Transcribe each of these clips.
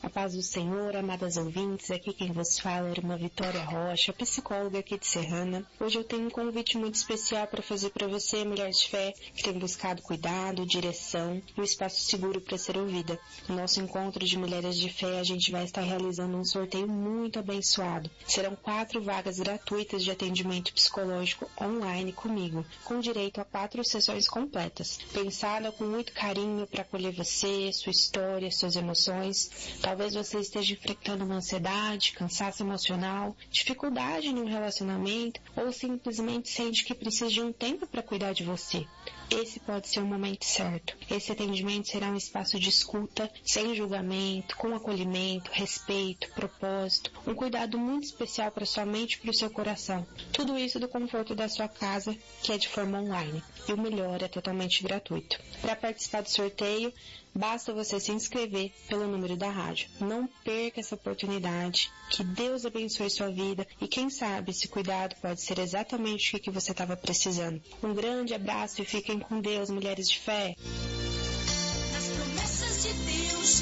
A paz do Senhor, amadas ouvintes, aqui quem vos fala é a irmã Vitória Rocha, psicóloga aqui de Serrana. Hoje eu tenho um convite muito especial para fazer para você, mulher de fé, que tem buscado cuidado, direção e um espaço seguro para ser ouvida. No nosso encontro de mulheres de fé, a gente vai estar realizando um sorteio muito abençoado. Serão 4 vagas gratuitas de atendimento psicológico online comigo, com direito a 4 sessões completas, pensada com muito carinho para acolher você, sua história, suas emoções. Talvez você esteja enfrentando uma ansiedade, cansaço emocional, dificuldade no relacionamento ou simplesmente sente que precisa de um tempo para cuidar de você. Esse pode ser o momento certo. Esse atendimento será um espaço de escuta, sem julgamento, com acolhimento, respeito, propósito, um cuidado muito especial para sua mente e para o seu coração. Tudo isso do conforto da sua casa, que é de forma online. E o melhor, é totalmente gratuito. Para participar do sorteio, basta você se inscrever pelo número da rádio. Não perca essa oportunidade. Que Deus abençoe sua vida e quem sabe esse cuidado pode ser exatamente o que você estava precisando. Um grande abraço e fiquem com Deus, mulheres de fé. As promessas de Deus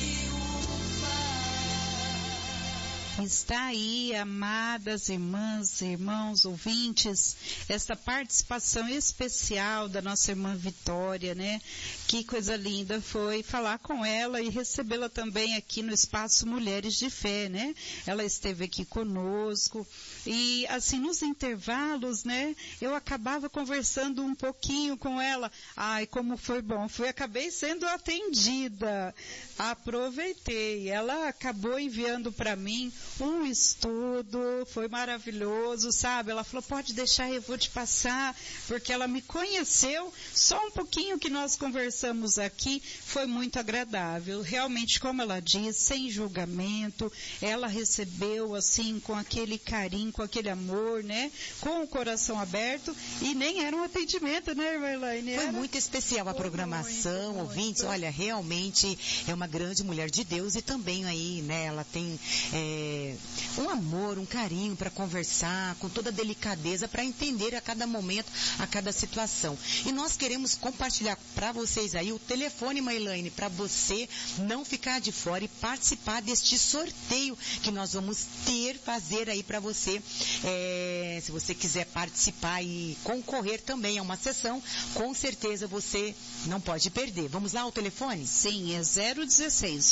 Está aí, amadas irmãs, irmãos, ouvintes, esta participação especial da nossa irmã Vitória, né? Que coisa linda foi falar com ela e recebê-la também aqui no Espaço Mulheres de Fé, né? Ela esteve aqui conosco e, assim, nos intervalos, né? Eu acabava conversando um pouquinho com ela. Ai, como foi bom. Acabei sendo atendida. Aproveitei. Ela acabou enviando para mim um estudo, foi maravilhoso, sabe? Ela falou, pode deixar, eu vou te passar, porque ela me conheceu, só um pouquinho que nós conversamos aqui, foi muito agradável. Realmente, como ela diz, sem julgamento, ela recebeu, assim, com aquele carinho, com aquele amor, né? Com o coração aberto, e nem era um atendimento, né, irmã Elaine? Foi muito especial a programação, muito, ouvintes, olha, realmente é uma grande mulher de Deus e também aí, né, ela tem um amor, um carinho para conversar, com toda a delicadeza, para entender a cada momento, a cada situação. E nós queremos compartilhar para vocês aí o telefone, Mailane, para você não ficar de fora e participar deste sorteio que nós vamos fazer aí para você. Se você quiser participar e concorrer também a uma sessão, com certeza você não pode perder. Vamos lá, o telefone? Sim, é 016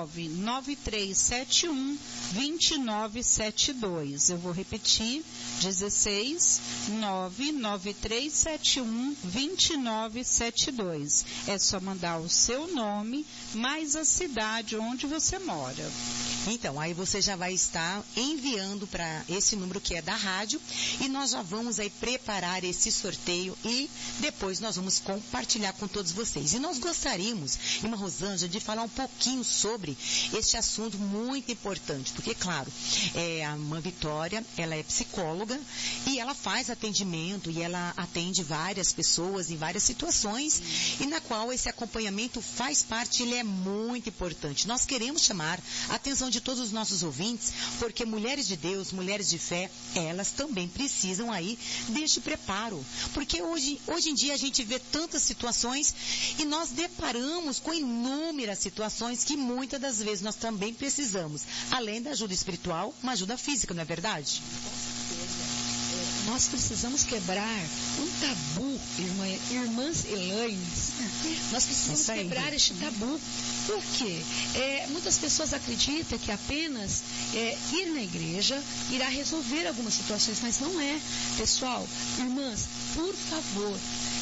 99371 2972. Eu vou repetir, 16 99371 2972. É só mandar o seu nome, mais a cidade onde você mora. Então, aí você já vai estar enviando para esse número que é da rádio e nós já vamos aí preparar esse sorteio e depois nós vamos compartilhar com todos vocês. E nós gostaríamos, irmã Rosângela, de falar um pouquinho sobre este assunto muito importante, porque, claro, a irmã Vitória, ela é psicóloga e ela faz atendimento e ela atende várias pessoas em várias situações e na qual esse acompanhamento faz parte, ele é muito importante. Nós queremos chamar a atenção de todos os nossos ouvintes, porque mulheres de Deus, mulheres de fé, elas também precisam aí deste preparo. Porque hoje em dia a gente vê tantas situações e nós deparamos com inúmeras situações que muitas das vezes nós também precisamos, além da ajuda espiritual, uma ajuda física, não é verdade? Nós precisamos quebrar um tabu, irmãs Elaines. Nós precisamos quebrar este tabu. Por quê? Muitas pessoas acreditam que apenas ir na igreja irá resolver algumas situações, mas não é. Pessoal, irmãs, por favor,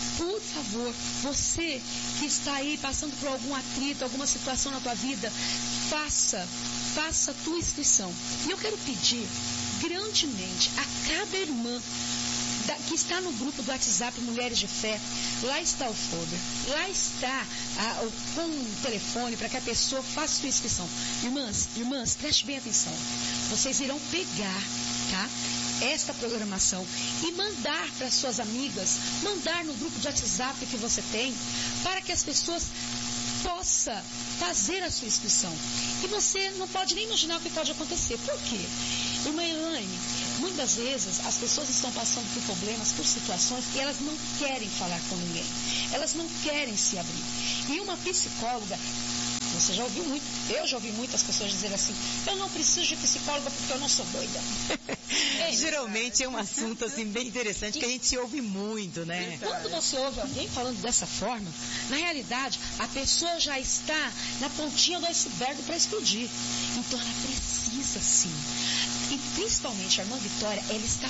você que está aí passando por algum atrito, alguma situação na tua vida, faça a tua inscrição. E eu quero pedir grandemente a cada irmã que está no grupo do WhatsApp Mulheres de Fé, lá está o folder, lá está com o telefone para que a pessoa faça sua inscrição. Irmãs, preste bem atenção. Vocês irão pegar, tá? Esta programação e mandar para suas amigas, mandar no grupo de WhatsApp que você tem, para que as pessoas possam fazer a sua inscrição. E você não pode nem imaginar o que pode acontecer. Por quê? Irmã Elaine, muitas vezes as pessoas estão passando por problemas, por situações, e elas não querem falar com ninguém. Elas não querem se abrir. E uma psicóloga, Você já ouviu muito, eu já ouvi muitas pessoas dizerem assim, eu não preciso de psicóloga porque eu não sou doida. Geralmente é um assunto assim bem interessante que a gente ouve muito, né? Quando você ouve alguém falando dessa forma, na realidade, a pessoa já está na pontinha do iceberg para explodir. Então ela precisa sim. E principalmente a irmã Vitória, ela está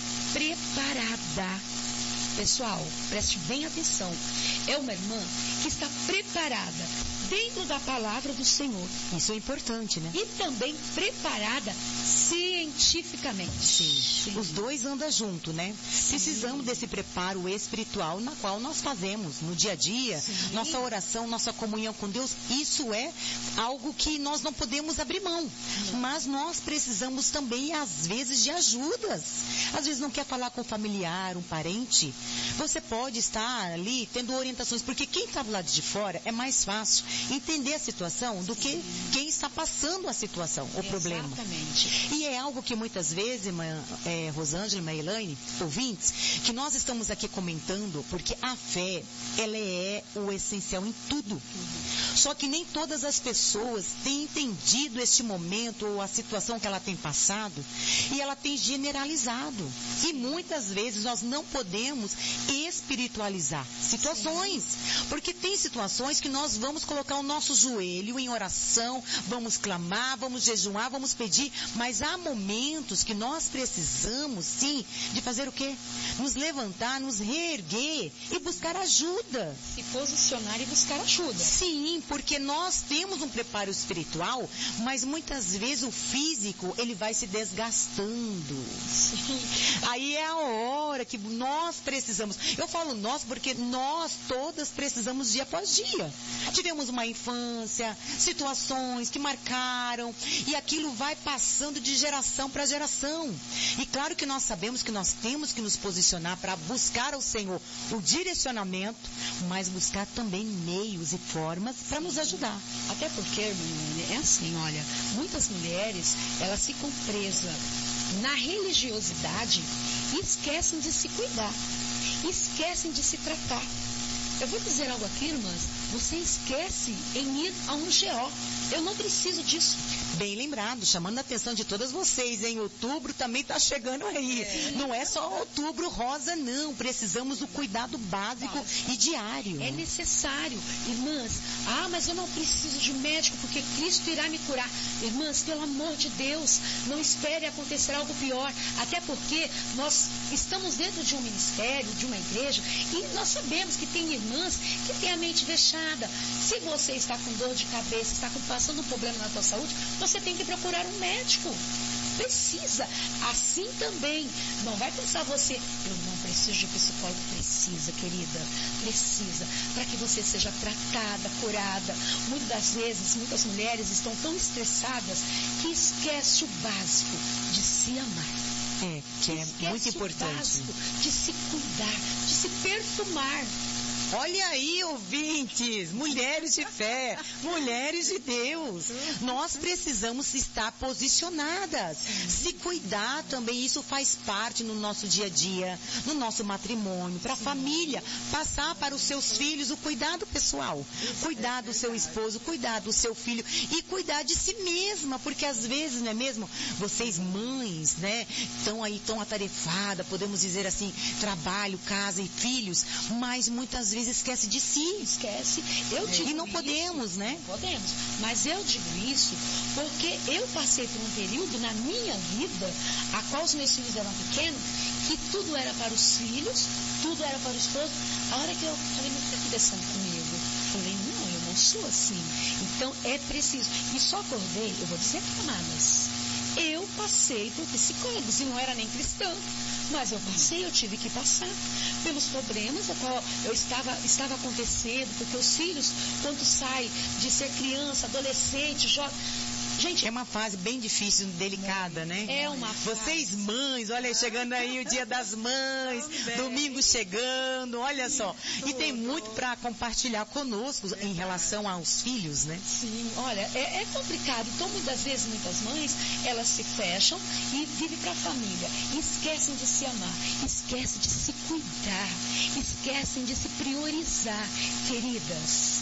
preparada. Pessoal, preste bem atenção. É uma irmã que está preparada dentro da palavra do Senhor. Isso é importante, né? E também preparada cientificamente. Sim. Os dois andam junto, né? Sim. Precisamos desse preparo espiritual na qual nós fazemos no dia a dia. Sim. Nossa oração, nossa comunhão com Deus, isso é algo que nós não podemos abrir mão. Não. Mas nós precisamos também, às vezes, de ajudas. Às vezes não quer falar com um familiar, um parente. Você pode estar ali tendo orientações, porque quem está do lado de fora é mais fácil entender a situação do que quem está passando a situação, o problema. Exatamente. E é algo que muitas vezes, Rosângela, irmã Elaine, ouvintes, que nós estamos aqui comentando, porque a fé, ela é o essencial em tudo. Só que nem todas as pessoas têm entendido este momento ou a situação que ela tem passado e ela tem generalizado. E muitas vezes nós não podemos espiritualizar situações. Porque tem situações que nós vamos colocar o nosso joelho em oração, vamos clamar, vamos jejuar, vamos pedir, mas há momentos que nós precisamos, sim, de fazer o quê? Nos levantar, nos reerguer e buscar ajuda. Se posicionar e buscar ajuda. Sim, porque nós temos um preparo espiritual, mas muitas vezes o físico, ele vai se desgastando. Sim. Aí é a hora que nós precisamos. Eu falo nós porque nós todas precisamos dia após dia. Tivemos uma infância, situações que marcaram, e aquilo vai passando de geração para geração. E claro que nós sabemos que nós temos que nos posicionar para buscar ao Senhor o direcionamento, mas buscar também meios e formas para nos ajudar. Até porque, irmã, é assim, olha, muitas mulheres, elas ficam presas na religiosidade e esquecem de se cuidar, esquecem de se tratar. Eu vou dizer algo aqui, irmãs, você esquece em ir a um GO. Eu não preciso disso. Bem lembrado, chamando a atenção de todas vocês, em outubro também está chegando aí. Não é só outubro rosa, não. Precisamos do cuidado básico e diário. É necessário. Irmãs, mas eu não preciso de médico porque Cristo irá me curar. Irmãs, pelo amor de Deus, não espere acontecer algo pior. Até porque nós estamos dentro de um ministério, de uma igreja, e nós sabemos que tem irmãs que têm a mente fechada. Se você está com dor de cabeça, está passando um problema na sua saúde, você tem que procurar um médico. Precisa. Assim também. Não vai pensar você, eu não preciso de psicólogo. Precisa, querida. Precisa. Para que você seja tratada, curada. Muitas das vezes, muitas mulheres estão tão estressadas que esquece o básico de se amar. Que é muito importante. O básico de se cuidar, de se perfumar. Olha aí, ouvintes, mulheres de fé, mulheres de Deus. Nós precisamos estar posicionadas, se cuidar também. Isso faz parte no nosso dia a dia, no nosso matrimônio, para a família, passar para os seus filhos o cuidado pessoal, cuidar do seu esposo, cuidar do seu filho e cuidar de si mesma, porque às vezes, não é mesmo? Vocês mães, né, estão aí tão atarefadas, podemos dizer assim, trabalho, casa e filhos, mas muitas vezes esquece de si. Esquece. Eu digo e não podemos, né? Não podemos. Mas eu digo isso porque eu passei por um período na minha vida, a qual os meus filhos eram pequenos, que tudo era para os filhos, tudo era para o esposo. A hora que eu falei, mas por que descendo comigo? Eu falei, não, eu não sou assim. Então é preciso. E só acordei, eu vou dizer, amadas, eu passei por psicólogos e não era nem cristã. Mas eu passei, eu tive que passar pelos problemas a qual eu estava acontecendo, porque os filhos, quando saem de ser criança, adolescente, jovem, gente, é uma fase bem difícil, delicada, né? É uma fase. Vocês mães, olha, chegando aí o Dia das Mães, domingo chegando, olha só. E tem muito para compartilhar conosco em relação aos filhos, né? Sim, olha, é complicado. Então, muitas vezes, muitas mães, elas se fecham e vivem para a família. Esquecem de se amar, esquecem de se cuidar, esquecem de se priorizar. Queridas,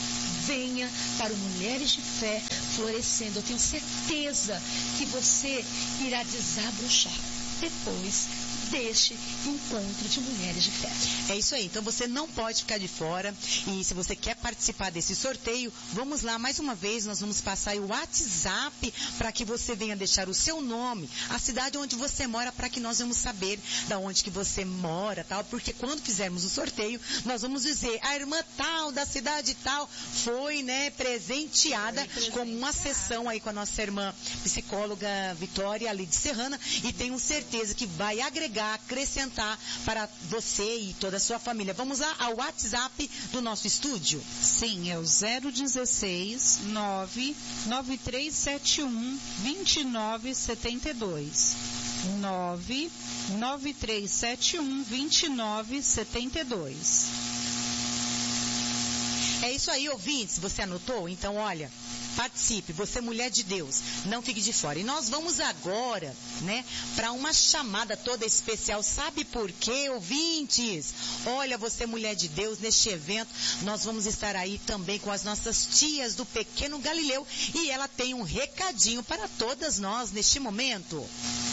venha para o Mulheres de Fé Florescendo. Eu tenho certeza que você irá desabrochar depois deste encontro de Mulheres de Fé. É isso aí, então você não pode ficar de fora. E se você quer participar desse sorteio, vamos lá, mais uma vez, nós vamos passar aí o WhatsApp para que você venha deixar o seu nome, a cidade onde você mora, para que nós vamos saber da onde que você mora, tal, porque quando fizermos o sorteio, nós vamos dizer, a irmã tal, da cidade tal, foi, né, presenteada com uma sessão aí com a nossa irmã psicóloga Vitória Lide Serrana, e tenho certeza que vai agregar, acrescentar para você e toda a sua família. Vamos lá ao WhatsApp do nosso estúdio? Sim, é o 016 99371 2972. 99371 2972. É isso aí, ouvintes. Você anotou? Então, olha, participe, você mulher de Deus, não fique de fora. E nós vamos agora, né, para uma chamada toda especial. Sabe por quê, ouvintes? Olha, você mulher de Deus, neste evento, nós vamos estar aí também com as nossas tias do Pequeno Galileu, e ela tem um recadinho para todas nós neste momento.